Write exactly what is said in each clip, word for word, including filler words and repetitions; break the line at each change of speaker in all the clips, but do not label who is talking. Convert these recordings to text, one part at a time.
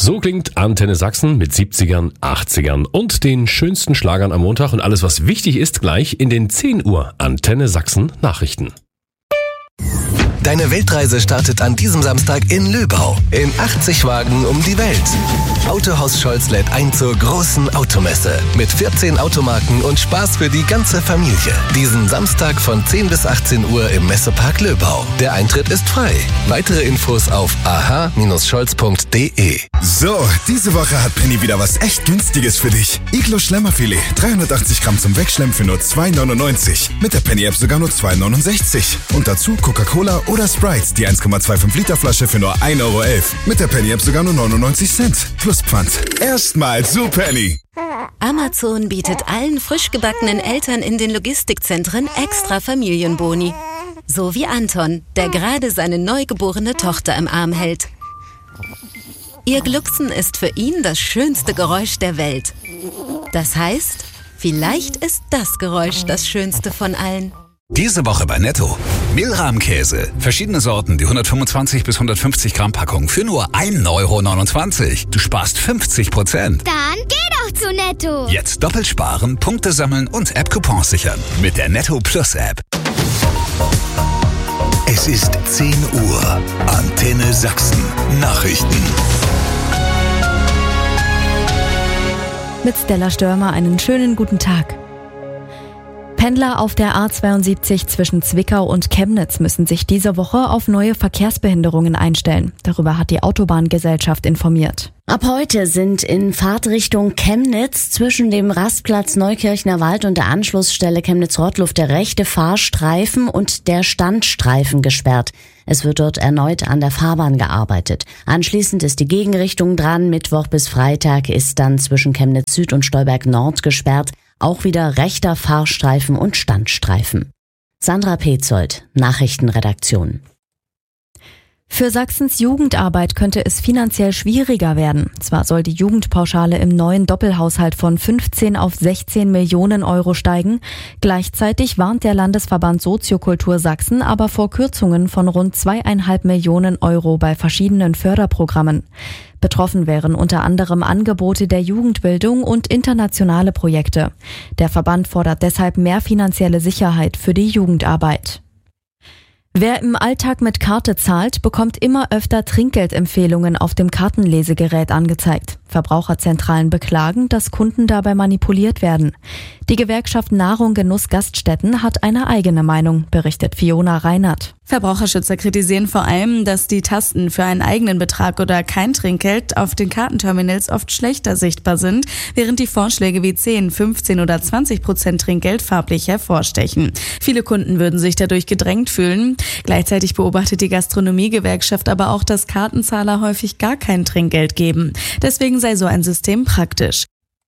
So klingt Antenne Sachsen mit siebzigern, achtzigern und den schönsten Schlagern am Montag und alles, was wichtig ist, gleich in den zehn Uhr Antenne Sachsen Nachrichten.
Deine Weltreise startet an diesem Samstag in Löbau. In achtzig Wagen um die Welt. Autohaus Scholz lädt ein zur großen Automesse. Mit vierzehn Automarken und Spaß für die ganze Familie. Diesen Samstag von zehn bis achtzehn Uhr im Messepark Löbau. Der Eintritt ist frei. Weitere Infos auf aha Bindestrich scholz punkt de.
So, diese Woche hat Penny wieder was echt Günstiges für dich. Iglo Schlemmerfilet, dreihundertachtzig Gramm zum Wegschlemmen für nur zwei neunundneunzig. Mit der Penny-App sogar nur zwei neunundsechzig. Und dazu Coca-Cola oder Sprite, die eins Komma fünfundzwanzig Liter Flasche für nur ein Euro elf. Mit der Penny-App sogar nur neunundneunzig Cent. Plus Pfand. Erstmal zu Penny.
Amazon bietet allen frisch gebackenen Eltern in den Logistikzentren extra Familienboni. So wie Anton, der gerade seine neugeborene Tochter im Arm hält. Ihr Glucksen ist für ihn das schönste Geräusch der Welt. Das heißt, vielleicht ist das Geräusch das schönste von allen.
Diese Woche bei Netto. Mehlrahmkäse. Verschiedene Sorten, die hundertfünfundzwanzig bis hundertfünfzig Gramm Packung für nur ein Euro neunundzwanzig. Du sparst fünfzig Prozent.
Dann geh doch zu Netto.
Jetzt doppelt sparen, Punkte sammeln und App-Coupons sichern. Mit der Netto Plus App.
Es ist zehn Uhr. Antenne Sachsen. Nachrichten.
Mit Stella Störmer einen schönen guten Tag. Pendler auf der A zweiundsiebzig zwischen Zwickau und Chemnitz müssen sich diese Woche auf neue Verkehrsbehinderungen einstellen. Darüber hat die Autobahngesellschaft informiert.
Ab heute sind in Fahrtrichtung Chemnitz zwischen dem Rastplatz Neukirchner Wald und der Anschlussstelle Chemnitz-Rottluft der rechte Fahrstreifen und der Standstreifen gesperrt. Es wird dort erneut an der Fahrbahn gearbeitet. Anschließend ist die Gegenrichtung dran. Mittwoch bis Freitag ist dann zwischen Chemnitz Süd und Stolberg Nord gesperrt. Auch wieder rechter Fahrstreifen und Standstreifen. Sandra Petzold, Nachrichtenredaktion.
Für Sachsens Jugendarbeit könnte es finanziell schwieriger werden. Zwar soll die Jugendpauschale im neuen Doppelhaushalt von fünfzehn auf sechzehn Millionen Euro steigen. Gleichzeitig warnt der Landesverband Soziokultur Sachsen aber vor Kürzungen von rund zweieinhalb Millionen Euro bei verschiedenen Förderprogrammen. Betroffen wären unter anderem Angebote der Jugendbildung und internationale Projekte. Der Verband fordert deshalb mehr finanzielle Sicherheit für die Jugendarbeit. Wer im Alltag mit Karte zahlt, bekommt immer öfter Trinkgeldempfehlungen auf dem Kartenlesegerät angezeigt. Verbraucherzentralen beklagen, dass Kunden dabei manipuliert werden. Die Gewerkschaft Nahrung Genuss Gaststätten hat eine eigene Meinung, berichtet Fiona Reinhardt.
Verbraucherschützer kritisieren vor allem, dass die Tasten für einen eigenen Betrag oder kein Trinkgeld auf den Kartenterminals oft schlechter sichtbar sind, während die Vorschläge wie zehn, fünfzehn oder zwanzig Prozent Trinkgeld farblich hervorstechen. Viele Kunden würden sich dadurch gedrängt fühlen. Gleichzeitig beobachtet die Gastronomiegewerkschaft aber auch, dass Kartenzahler häufig gar kein Trinkgeld geben. Deswegen sei so ein System praktisch.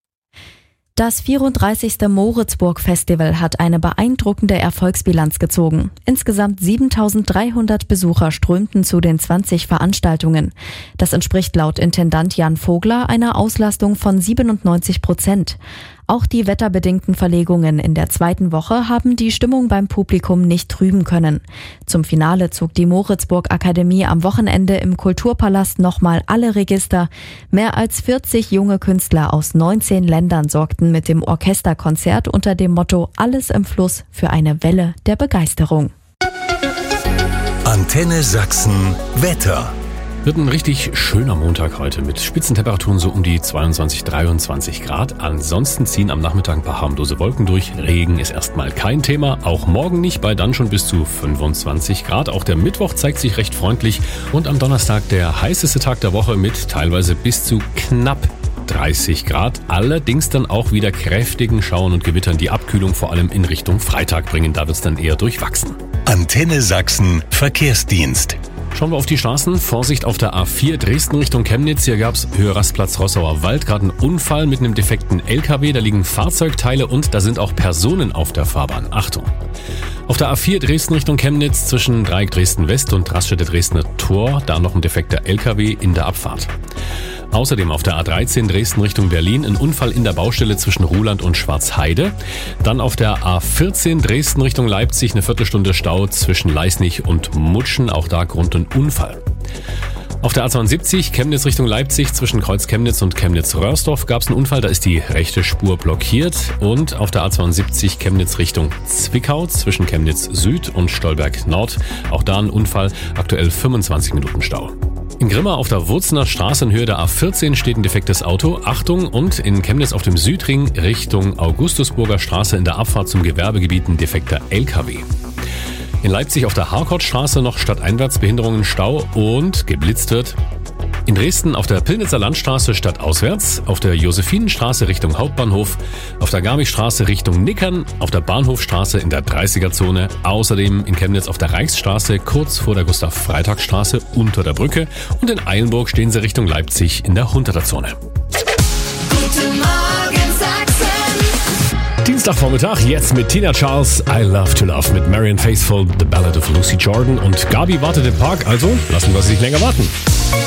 Das vierunddreißigste Moritzburg-Festival hat eine beeindruckende Erfolgsbilanz gezogen. Insgesamt siebentausenddreihundert Besucher strömten zu den zwanzig Veranstaltungen. Das entspricht laut Intendant Jan Vogler einer Auslastung von siebenundneunzig Prozent. Auch die wetterbedingten Verlegungen in der zweiten Woche haben die Stimmung beim Publikum nicht trüben können. Zum Finale zog die Moritzburg-Akademie am Wochenende im Kulturpalast nochmal alle Register. Mehr als vierzig junge Künstler aus neunzehn Ländern sorgten mit dem Orchesterkonzert unter dem Motto Alles im Fluss für eine Welle der Begeisterung.
Antenne Sachsen Wetter.
Wird ein richtig schöner Montag heute mit Spitzentemperaturen so um die zweiundzwanzig, dreiundzwanzig Grad. Ansonsten ziehen am Nachmittag ein paar harmlose Wolken durch. Regen ist erstmal kein Thema, auch morgen nicht, bei dann schon bis zu fünfundzwanzig Grad. Auch der Mittwoch zeigt sich recht freundlich und am Donnerstag der heißeste Tag der Woche mit teilweise bis zu knapp dreißig Grad. Allerdings dann auch wieder kräftigen Schauern und Gewittern die Abkühlung vor allem in Richtung Freitag bringen. Da wird es dann eher durchwachsen.
Antenne Sachsen Verkehrsdienst.
Schauen wir auf die Straßen. Vorsicht auf der A vier Dresden Richtung Chemnitz. Hier gab's Höherrastplatz Rossauer Wald gerade einen Unfall mit einem defekten L K W. Da liegen Fahrzeugteile und da sind auch Personen auf der Fahrbahn. Achtung! Auf der A vier Dresden Richtung Chemnitz zwischen Dreieck Dresden West und Raststätte Dresdner Tor. Da noch ein defekter L K W in der Abfahrt. Außerdem auf der A dreizehn Dresden Richtung Berlin ein Unfall in der Baustelle zwischen Ruhland und Schwarzheide. Dann auf der A vierzehn Dresden Richtung Leipzig eine Viertelstunde Stau zwischen Leisnig und Mutschen. Auch da Grund und Unfall. Auf der A zweiundsiebzig Chemnitz Richtung Leipzig zwischen Kreuz Chemnitz und Chemnitz-Röhrsdorf gab es einen Unfall, da ist die rechte Spur blockiert. Und auf der A zweiundsiebzig Chemnitz Richtung Zwickau zwischen Chemnitz Süd und Stolberg Nord, auch da ein Unfall, aktuell fünfundzwanzig Minuten Stau. In Grimma auf der Wurzener Straße in Höhe der A vierzehn steht ein defektes Auto. Achtung, und in Chemnitz auf dem Südring Richtung Augustusburger Straße in der Abfahrt zum Gewerbegebiet ein defekter L K W. In Leipzig auf der Harkortstraße noch stadteinwärts Behinderungen, Stau und geblitzt wird. In Dresden auf der Pillnitzer Landstraße stadtauswärts, auf der Josephinenstraße Richtung Hauptbahnhof, auf der Garmichstraße Richtung Nickern, auf der Bahnhofstraße in der dreißiger-Zone, außerdem in Chemnitz auf der Reichsstraße kurz vor der Gustav-Freitag-Straße unter der Brücke und in Eilenburg stehen sie Richtung Leipzig in der hunderter Zone.
Guten Morgen Sachsen.
Dienstagvormittag, jetzt mit Tina Charles, I Love to Love mit Marianne Faithfull, The Ballad of Lucy Jordan und Gabi wartet im Park, also lassen wir sie nicht länger warten.